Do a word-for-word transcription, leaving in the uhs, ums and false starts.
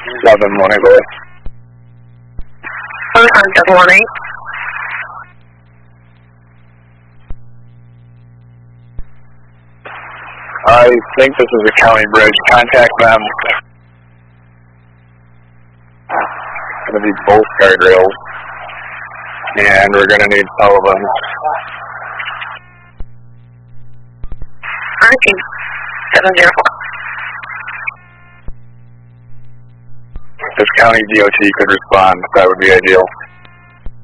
seven one eight zero. seven one eight. I think this is a county bridge. Contact them. It's going to be both guardrails. And we're going to need Sullivan. Nineteen seven zero four. If county D O T could respond, that would be ideal.